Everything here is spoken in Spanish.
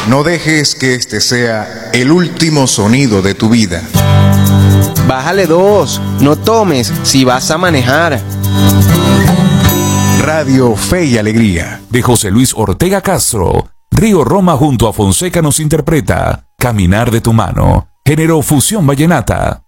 No dejes que este sea el último sonido de tu vida. Bájale 2, no tomes si vas a manejar. Radio Fe y Alegría. De José Luis Ortega Castro, Río Roma junto a Fonseca nos interpreta Caminar de tu mano, género fusión vallenata.